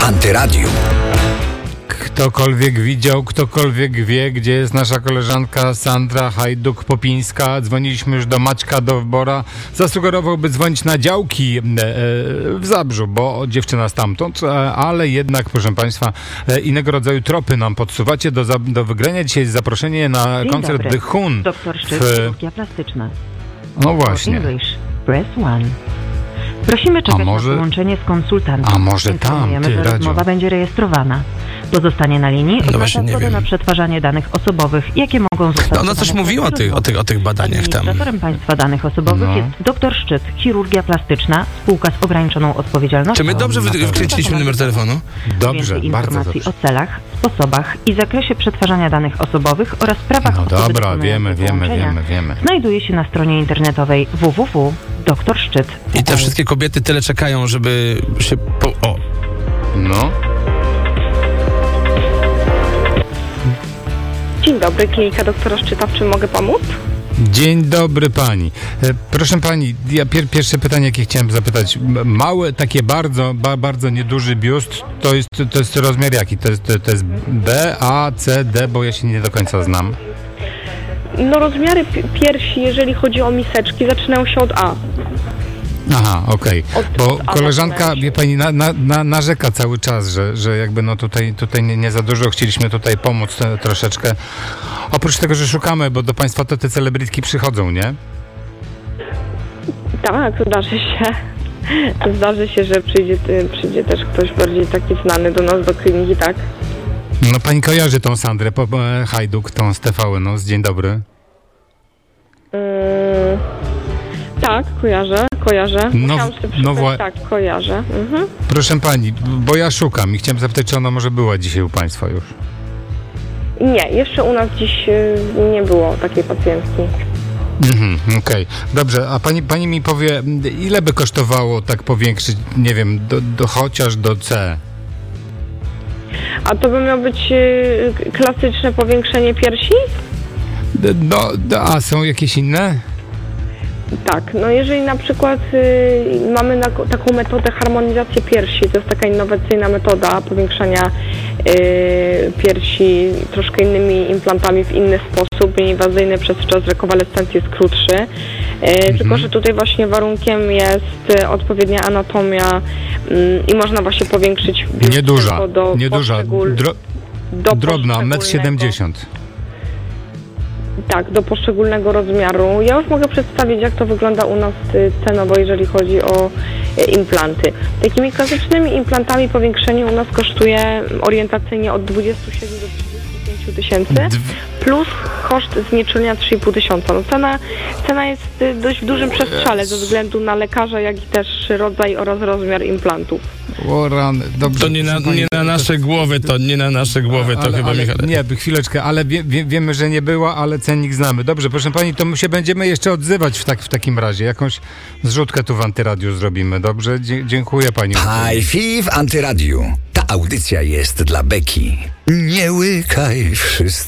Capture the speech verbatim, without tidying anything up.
Antyradium. Ktokolwiek widział, ktokolwiek wie, gdzie jest nasza koleżanka Sandra Hajduk-Popińska. Dzwoniliśmy już do Maćka Dowbora. Zasugerowałby dzwonić na działki e, w Zabrzu, bo dziewczyna stamtąd, e, ale jednak, proszę Państwa, e, innego rodzaju tropy nam podsuwacie. Do, za, do wygrania dzisiaj jest zaproszenie na Dzień koncert dobry. The Hun. Doktor Szczyt, w... chirurgia plastyczna. No właśnie. English, press one. Prosimy czekać może... na połączenie z konsultantem. A może tam, Informujemy, ty, że radio. rozmowa będzie rejestrowana. Pozostanie na linii No właśnie, nie zgodę wiem. na przetwarzanie danych osobowych, jakie mogą zostać... No ona coś mówiła o tych, o tych, o tych badaniach tam. Administratorem państwa danych osobowych No. jest doktor Szczyt, chirurgia plastyczna, spółka z ograniczoną odpowiedzialnością. Czy my dobrze wy- wkręciliśmy numer telefonu? Dobrze, Więcej bardzo informacji dobrze. o celach, sposobach i zakresie przetwarzania danych osobowych oraz prawach No osoby dobra, dokonującej wiemy, wiemy, połączenia wiemy, wiemy. znajduje się na stronie internetowej w w w kropka doktor szczyt kropka p l. I te wszystkie kobiety tyle czekają, żeby się po... O! No. Dzień dobry, klinika doktora Szczyta, w czym mogę pomóc? Dzień dobry pani. E, proszę pani, ja pier- pierwsze pytanie, jakie chciałem zapytać. M- Małe, takie bardzo, ba- bardzo nieduży biust, to jest, to jest rozmiar jaki? To jest, to jest B, A, C, D, bo ja się nie do końca znam. No rozmiary pi- piersi, jeżeli chodzi o miseczki, zaczynają się od A. Aha, okej. Od- Bo od A koleżanka, zaczynają. wie pani, na, na, na, narzeka cały czas, że, że jakby no tutaj, tutaj nie, nie za dużo, chcieliśmy tutaj pomóc e, troszeczkę. Oprócz tego, że szukamy, bo do państwa to te celebrytki przychodzą, nie? Tak, zdarzy się. Zdarzy się, że przyjdzie, y, przyjdzie też ktoś bardziej taki znany do nas, do kliniki, tak? No pani kojarzy tą Sandrę po, e, Hajduk, tą z T V N, no, z Dzień Dobry. Yy, tak, kojarzę, kojarzę. No, Musiałam sobie no przypomnieć, wła- tak, kojarzę. Mhm. Proszę pani, bo ja szukam i chciałem zapytać, czy ona może była dzisiaj u państwa już. Nie, jeszcze u nas dziś y, nie było takiej pacjentki. Mhm, okej. Dobrze, a pani, pani mi powie, ile by kosztowało tak powiększyć, nie wiem, do, do chociaż do C? A to by miało być y, klasyczne powiększenie piersi? D- No, d- a są jakieś inne? Tak, no jeżeli na przykład y, mamy na, taką metodę harmonizacji piersi, to jest taka innowacyjna metoda powiększania y, piersi troszkę innymi implantami w inny sposób, mniej inwazyjny, przez czas rekonwalescencji jest krótszy, y, Mhm. tylko że tutaj właśnie warunkiem jest y, odpowiednia anatomia y, i można właśnie powiększyć biust Nieduża, tylko do nieduża, poszczegól- dro, do drobna, metr poszczególnego- siedemdziesiąt. Tak, do poszczególnego rozmiaru. Ja już mogę przedstawić, jak to wygląda u nas y, cenowo, jeżeli chodzi o y, implanty. Takimi klasycznymi implantami powiększenie u nas kosztuje orientacyjnie od dwudziestu siedmiu do trzydziestu pięciu tysięcy, plus koszt znieczulenia trzy i pół tysiąca. No cena, cena jest y, dość w dużym przestrzale ze względu na lekarza, jak i też rodzaj oraz rozmiar implantów. O rany, dobrze. To nie na, proszę pani, nie na nasze głowy, to nie na nasze głowy, to ale, chyba ale, Michał. Nie, chwileczkę, ale wie, wie, wiemy, że nie była, ale cennik znamy. Dobrze, proszę pani, to my się będziemy jeszcze odzywać w, tak, w takim razie. Jakąś zrzutkę tu w Antyradiu zrobimy, dobrze? Dzie- dziękuję pani. Hi-Fi w Antyradiu. Ta audycja jest dla beki. Nie łykaj, wszyscy